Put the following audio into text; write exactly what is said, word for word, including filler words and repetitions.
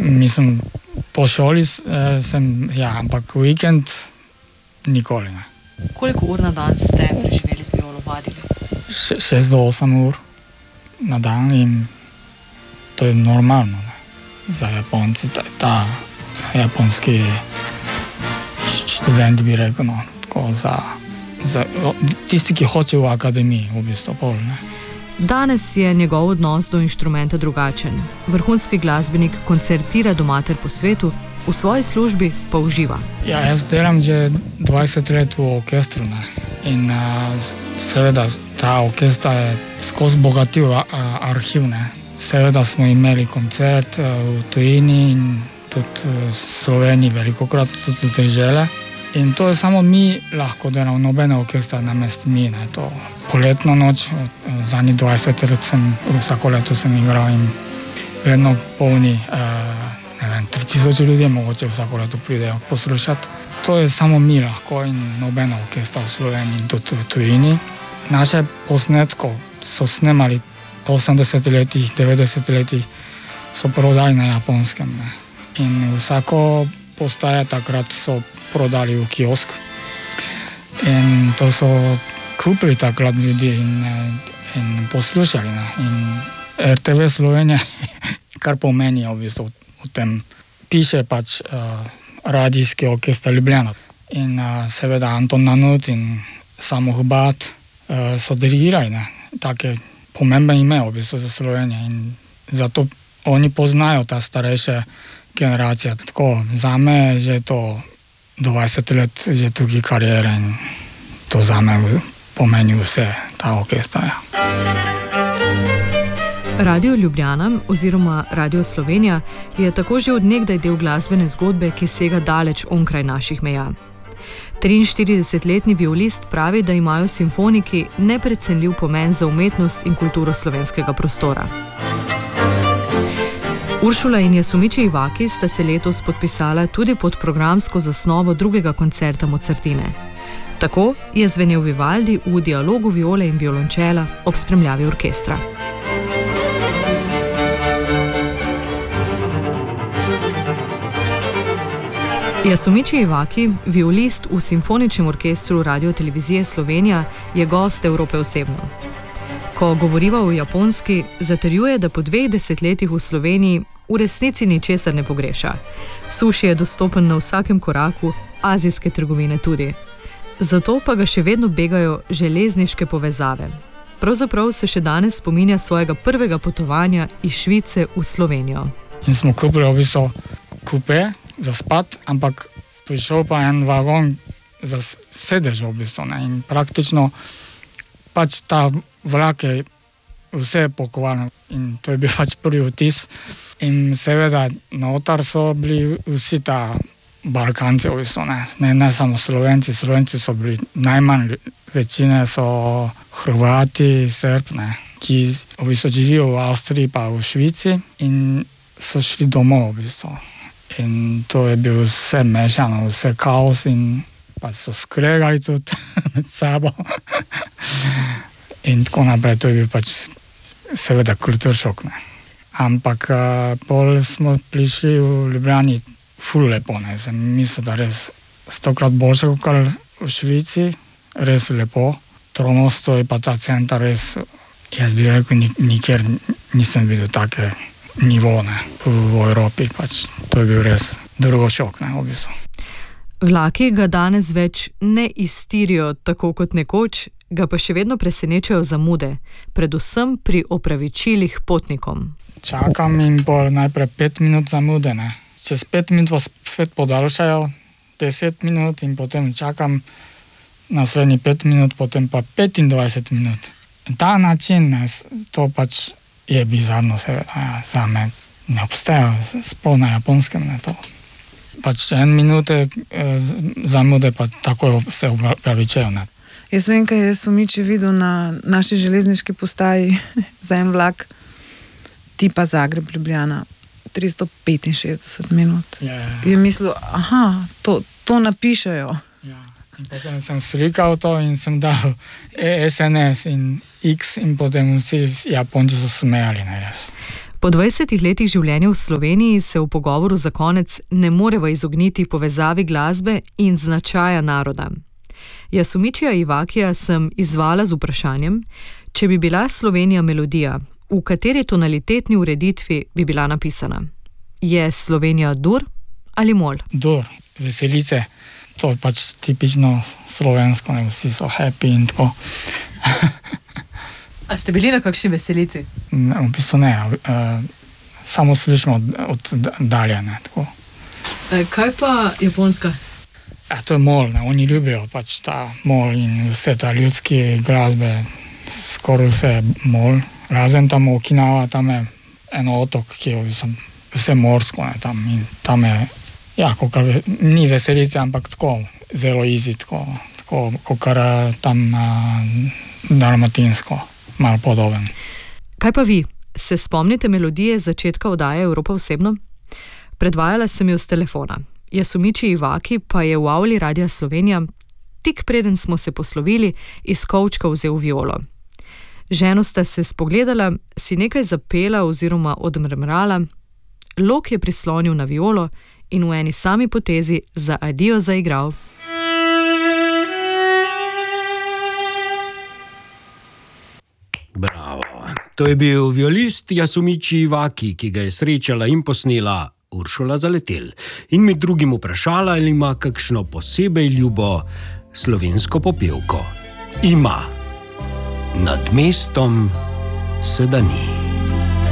Mislim, po šoli sem, ja, ampak vikend nikoli ne. Koliko ur na dan ste preživeli z violo, vadili? šest do osem ur na dan in to je normalno, ne. Za Japonci, ta, ta japonski študenti bi rekel, no, tako za, za tisti, ki hoče v akademiji, v bistvu pol, ne. Danes je njegov odnos do inštrumenta drugačen. Vrhunski glasbenik koncertira doma ter po svetu, v svoji službi pa uživa. Ja, jaz delam že dvajset let v orkestru, ne. In uh, seveda ta orkestra je skozi bogatil uh, arhiv, ne. Seveda smo imeli koncert uh, v tujini in tudi v Sloveniji velikokrat, tudi v dežele. In to je samo mi lahko delamo, nobene orkestra namesto mi, ne. To poletno noč, zadnjih dvajset let sem, vsako leto sem igral in vedno polni, uh, ne vem, tri tisoč ljudi mogoče vsako leto pridejo poslušati. To je samo mi lahko in nobena orkestra v Sloveniji in tudi v tujini. Naše posnetko so snemali v osemdesetih letih, devetdesetih letih so prodali na Japonskem, ne. In vsako postaje takrat so prodali v kiosk. In to so kupili takrat ljudi in, in poslušali, ne. In er te ve Slovenija, kar pomeni v bistvu v tem, piše pač uh, radijski orkester Ljubljana. In uh, seveda Anton Nanut in Samo Hbat uh, so dirigirali, ne. Take pomembne ime v bistvu za Slovenijo in zato oni poznajo ta starejša generacija. Tako, zame je že to dvajset let že tukaj karijere in to zame pomeni vse, ta orkestra. Ja. Radio Ljubljana oziroma Radio Slovenija je tako že od nekdaj del glasbene zgodbe, ki sega daleč onkraj naših meja. triinštiridesetletni violist pravi, da imajo simfoniki neprecenljiv pomen za umetnost in kulturo slovenskega prostora. Uršula in Yasumichi Iwaki sta se letos podpisala tudi pod programsko zasnovo drugega koncerta Mozartine. Tako je zvenel Vivaldi v dialogu viole in violončela ob spremljavi orkestra. Yasumichi Iwaki, violist v simfoničnem orkestru Radio-televizije Slovenija, je gost Evrope osebno. Ko govoriva o japonski, zatrjuje, da po dveh desetletjih v Sloveniji v resnici ničesar ne pogreša. Suši je dostopen na vsakem koraku, azijske trgovine tudi. Zato pa ga še vedno begajo železniške povezave. Pravzaprav se še danes spominja svojega prvega potovanja iz Švice v Slovenijo. In smo kupili v bistvu kupe za spat, ampak prišel pa en vagon za sedež v bistvu, ne. In praktično pač ta vlak je vse pokvarno in to je bil pač prvi vtis. In seveda notar so bili vsi ta Balkanci v bistvu, ne. Ne, ne samo Slovenci, Slovenci so bili najmanj, večine so Hrvati, Srb, ne, ki v bistvu živijo v Avstriji pa v Švici in so šli domov v bistvu. In to je bil vse mešano, vse kaos in pa so skregali tudi med sabo. In tako naprej, to je bil pač seveda kulturšok, ne. Ampak uh, pol smo prišli v Ljubljani ful lepo, ne. Sem mislil, da res stokrat boljše kot v Švici, res lepo. Tromosto je pa ta center res, jaz bi rekel, nikjer nisem videl take nivo, ne, v Evropi, pač to je bil res drugo šok, ne, v bistvu. Vlaki ga danes več ne iztirijo tako kot nekoč, ga pa še vedno presenečajo zamude, predvsem pri opravičilih potnikom. Čakam in pol najprej pet minut zamude, ne. Čez pet minut pa spet podaljšajo, deset minut in potem čakam naslednji pet minut, potem pa petindvajset minut. In ta način, ne, to pač je bizarno, seveda, ja, za me ne obstaja, sploh na Japonskem, ne, to. Pač en minute eh, zamude, pa tako se opravičajo, ne. Jaz vem, kaj je Yasumichi videl na naši železniški postaji za en vlak, tipa Zagreb, Ljubljana, tristo petinšestdeset minut. Ja, ja. Je mislil, aha, to, to napišejo. Ja. In potem sem slikal to in sem dal S N S in X in potem vsi Japonci so smejali, ne, res. Po dvajsetih letih življenja v Sloveniji se v pogovoru za konec ne moreva izogniti povezavi glasbe in značaja naroda. Jasumičija Ivakija sem izvala z vprašanjem, če bi bila Slovenija melodija, v kateri tonalitetni ureditvi bi bila napisana. Je Slovenija dur ali mol? Dur, veselice, to je pač tipično slovensko, ne, vsi so happy in tako. A ste bili na kakšni veselici? V bistvu ne, uh, samo slišimo od, od dalje, ne, tako. E, kaj pa Japonska? Ja, to je mol, ne, oni ljubijo pač ta mol in vse ta ljudske glasbe, skoraj vse mol. Razen tam Okinawa, tam je eno otok, ki je vse morsko, ne, tam in tam je, ja, kokar, ni veselice, ampak tako, zelo easy, tako, tako kokar tam uh, dalmatinsko. Malo podoben. Kaj pa vi? Se spomnite melodije začetka oddaje Evropa osebno? Predvajala sem jo s telefona. Jasumiči Ivaki pa je v avli Radia Slovenija, tik preden smo se poslovili, iz kovčka vzel violo. Ženo sta se spogledala, si nekaj zapela oziroma odmrmrala, Lok je prislonil na violo in v eni sami potezi za adijo zaigral. Bravo. To je bil violist Jasumiči Ivaki, ki ga je srečala in posnela Uršula Zaletel. In med drugim vprašala, ali ima kakšno posebej ljubo slovensko popevko. Ima. Nad mestom sedani.